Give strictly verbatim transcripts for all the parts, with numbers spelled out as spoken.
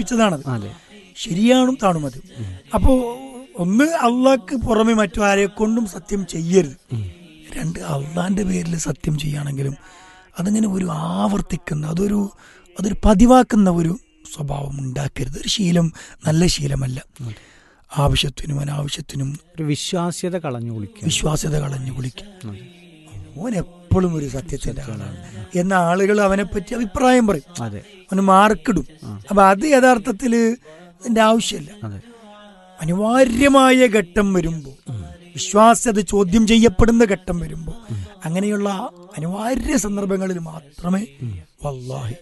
പഠിപ്പിച്ചതാണത്. ശരിയാണും താണും അത്. അപ്പോൾ ഒന്ന്, അള്ളാഹ്ക്ക് പുറമെ മറ്റു ആരെ കൊണ്ടും സത്യം ചെയ്യരുത്. രണ്ട്, അള്ളാന്റെ പേരിൽ സത്യം ചെയ്യുകയാണെങ്കിലും അതിങ്ങനെ ഒരു ആവർത്തിക്കുന്ന, അതൊരു അതൊരു പതിവാക്കുന്ന ഒരു സ്വഭാവം ഉണ്ടാക്കരുത്. ഒരു ശീലം നല്ല ശീലമല്ല. ആവശ്യത്തിനും അനാവശ്യത്തിനും ഒരു വിശ്വാസ്യത കളഞ്ഞു കുളിക്കുക വിശ്വാസ്യത കളഞ്ഞു കുളിക്കുക ഓൻ എപ്പോഴും ഒരു സത്യത്തിന്റെ ആളാണ് എന്ന ആളുകൾ അവനെ പറ്റി അഭിപ്രായം പറയും, അവന് മാർക്കിടും. അപ്പൊ അത് യഥാർത്ഥത്തിൽ അതിന്റെ ആവശ്യമില്ല. അനിവാര്യമായ ഘട്ടം വരുമ്പോൾ, വിശ്വാസ്യത ചോദ്യം ചെയ്യപ്പെടുന്ന ഘട്ടം വരുമ്പോൾ, അങ്ങനെയുള്ള അനിവാര്യ സന്ദർഭങ്ങളിൽ മാത്രമേ വല്ലാഹി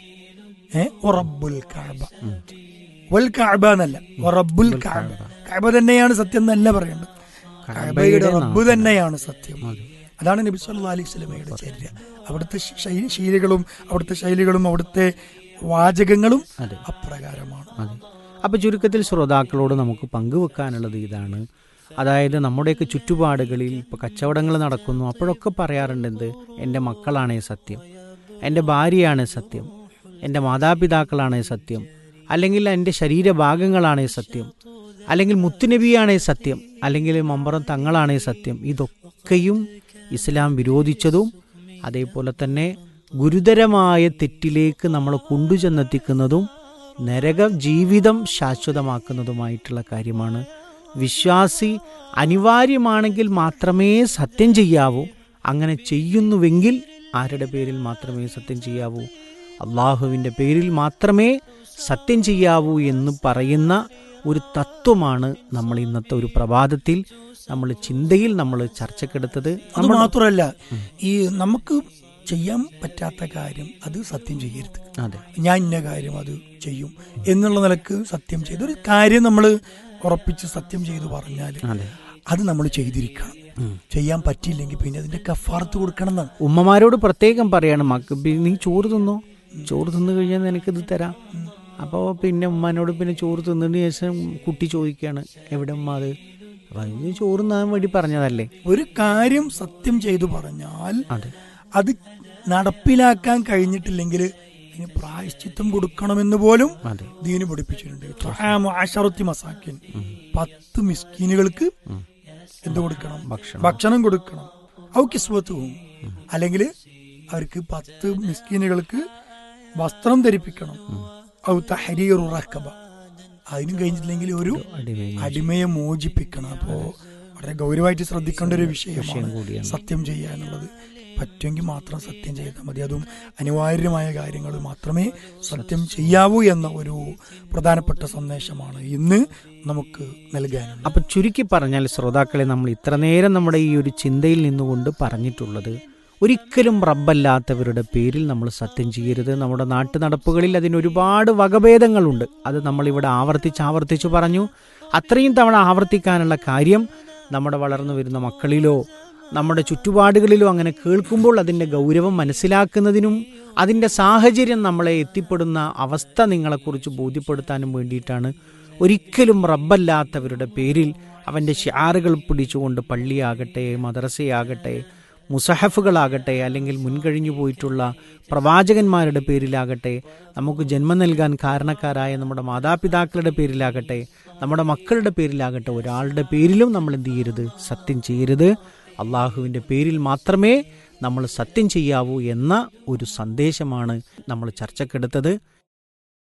റബ്ബുൽ കഅബ വൽ കഅബ എന്നല്ല, റബ്ബുൽ കഅബ, കഅബ തന്നെയാണ് സത്യം എന്നല്ല പറയേണ്ടത്, കഅബയുടെ റബ്ബ് തന്നെയാണ് സത്യം. അതാണ് നബി സല്ലല്ലാഹു അലൈഹി വസല്ലമയുടെ ചര്യ. അവിടുത്തെ ശൈലികളും അവിടുത്തെ ശൈലികളും അവിടുത്തെ വാചകങ്ങളും അപ്രകാരമാണ്. അപ്പൊ ചുരുക്കത്തിൽ ശ്രോതാക്കളോട് നമുക്ക് പങ്കുവെക്കാനുള്ളത് ഇതാണ്. അതായത് നമ്മുടെയൊക്കെ ചുറ്റുപാടുകളിൽ ഇപ്പോൾ കച്ചവടങ്ങൾ നടക്കുന്നു, അപ്പോഴൊക്കെ പറയാറുണ്ട് എന്ത്, എൻ്റെ മക്കളാണേ സത്യം, എൻ്റെ ഭാര്യയാണ് സത്യം, എൻ്റെ മാതാപിതാക്കളാണേ സത്യം, അല്ലെങ്കിൽ എൻ്റെ ശരീരഭാഗങ്ങളാണേ സത്യം, അല്ലെങ്കിൽ മുത്തുനബിയാണേ സത്യം, അല്ലെങ്കിൽ മമ്പറം തങ്ങളാണേ സത്യം. ഇതൊക്കെയും ഇസ്ലാം വിരോധിച്ചതും അതേപോലെ തന്നെ ഗുരുതരമായ തെറ്റിലേക്ക് നമ്മൾ കൊണ്ടുചെന്നെത്തിക്കുന്നതും നരക ജീവിതം ശാശ്വതമാക്കുന്നതുമായിട്ടുള്ള കാര്യമാണ്. വിശ്വാസി അനിവാര്യമാണെങ്കിൽ മാത്രമേ സത്യം ചെയ്യാവൂ. അങ്ങനെ ചെയ്യുന്നുവെങ്കിൽ ആരുടെ പേരിൽ മാത്രമേ സത്യം ചെയ്യാവൂ? അള്ളാഹുവിൻ്റെ പേരിൽ മാത്രമേ സത്യം ചെയ്യാവൂ എന്ന് പറയുന്ന ഒരു തത്വമാണ് നമ്മൾ ഇന്നത്തെ ഒരു പ്രഭാതത്തിൽ നമ്മൾ ചിന്തയിൽ നമ്മൾ ചർച്ചക്കെടുത്തത്. അത് മാത്രമല്ല, ഈ നമുക്ക് ചെയ്യാൻ പറ്റാത്ത കാര്യം അത് സത്യം ചെയ്യരുത്. അതെ, ഞാൻ ഇന്ന കാര്യം അത് ചെയ്യും എന്നുള്ള നിലക്ക് സത്യം ചെയ്ത് ഒരു കാര്യം നമ്മൾ ഉറപ്പിച്ച് സത്യം ചെയ്ത് പറഞ്ഞാൽ അത് നമ്മൾ ചെയ്തിരിക്കണം. ചെയ്യാൻ പറ്റിയില്ലെങ്കിൽ പിന്നെ അതിന്റെ കഫാറത്ത് കൊടുക്കണം എന്നാണ്. ഉമ്മമാരോട് പ്രത്യേകം പറയാണ്, മക്ക നീ ചോറ് തിന്നോ, ചോറ് തിന്നു കഴിഞ്ഞാൽ നിനക്കിത് തരാം. അപ്പോൾ പിന്നെ ഉമ്മാനോട് പിന്നെ ചോറ് തിന്നതിന് ശേഷം കുട്ടി ചോദിക്കുകയാണ്, എവിടെ ഉമ്മ അത്? അപ്പം ചോറ് തിന്നാൻ വേണ്ടി പറഞ്ഞതല്ലേ. ഒരു കാര്യം സത്യം ചെയ്തു പറഞ്ഞാൽ അത് നടപ്പിലാക്കാൻ കഴിഞ്ഞിട്ടില്ലെങ്കിൽ അതിന് പ്രായശ്ചിത്തം കൊടുക്കണമെന്ന് പോലും ദീന് പഠിപ്പിച്ചിട്ടുണ്ട്. മസാക്കിൻ, പത്ത് മിസ്കീനുകൾക്ക് എന്ത് കൊടുക്കണം? ഭക്ഷണം കൊടുക്കണം. ഔ കിസ്വത്തുഹും, അല്ലെങ്കിൽ അവർക്ക് പത്ത് മിസ്കീനുകൾക്ക് വസ്ത്രം ധരിപ്പിക്കണം. ഔ തഹരീറു റഖബ, അതിനും കഴിഞ്ഞിട്ടില്ലെങ്കിൽ ഒരു അടിമയെ മോചിപ്പിക്കണം. അപ്പോ വളരെ ഗൗരവമായിട്ട് ശ്രദ്ധിക്കേണ്ട ഒരു വിഷയമാണ് സത്യം ചെയ്യുക എന്നുള്ളത്. പറ്റുമെങ്കിൽ മാത്രം സത്യം ചെയ്താൽ മതി. അതും അനിവാര്യമായ കാര്യങ്ങൾ മാത്രമേ സത്യം ചെയ്യാവൂ എന്ന ഒരു പ്രധാനപ്പെട്ട സന്ദേശമാണ് ഇന്ന് നമുക്ക് നൽകാനുള്ളത്. അപ്പൊ ചുരുക്കി പറഞ്ഞാൽ ശ്രോതാക്കളെ, നമ്മൾ ഇത്ര നേരം നമ്മുടെ ഈ ഒരു ചിന്തയിൽ നിന്നുകൊണ്ട് പറഞ്ഞിട്ടുള്ളത്, ഒരിക്കലും റബ്ബല്ലാത്തവരുടെ പേരിൽ നമ്മൾ സത്യം ചെയ്യരുത്. നമ്മുടെ നാട്ടു നടപ്പുകളിൽ അതിനൊരുപാട് വകഭേദങ്ങളുണ്ട്. അത് നമ്മളിവിടെ ആവർത്തിച്ച് ആവർത്തിച്ച് പറഞ്ഞു. അത്രയും തവണ ആവർത്തിക്കാനുള്ള കാര്യം നമ്മുടെ വളർന്നു വരുന്ന മക്കളിലോ നമ്മുടെ ചുറ്റുപാടുകളിലോ അങ്ങനെ കേൾക്കുമ്പോൾ അതിൻ്റെ ഗൗരവം മനസ്സിലാക്കുന്നതിനും അതിൻ്റെ സാഹചര്യം നമ്മളെ എത്തിപ്പെടുന്ന അവസ്ഥ നിങ്ങളെക്കുറിച്ച് ബോധ്യപ്പെടുത്താനും വേണ്ടിയിട്ടാണ്. ഒരിക്കലും റബ്ബല്ലാത്തവരുടെ പേരിൽ അവൻ്റെ ഷിആറുകൾ പിടിച്ചുകൊണ്ട് പള്ളിയാകട്ടെ, മദ്രസയാകട്ടെ, മുസഹഫുകളാകട്ടെ, അല്ലെങ്കിൽ മുൻകഴിഞ്ഞു പോയിട്ടുള്ള പ്രവാചകന്മാരുടെ പേരിലാകട്ടെ, നമുക്ക് ജന്മം നൽകാൻ കാരണക്കാരായ നമ്മുടെ മാതാപിതാക്കളുടെ പേരിലാകട്ടെ, നമ്മുടെ മക്കളുടെ പേരിലാകട്ടെ, ഒരാളുടെ പേരിലും നമ്മൾ എന്ത് ചെയ്യരുത്? സത്യം ചെയ്യരുത്. അള്ളാഹുവിൻ്റെ പേരിൽ മാത്രമേ നമ്മൾ സത്യം ചെയ്യാവൂ എന്ന ഒരു സന്ദേശമാണ് നമ്മൾ ചർച്ചക്കെടുത്തത്.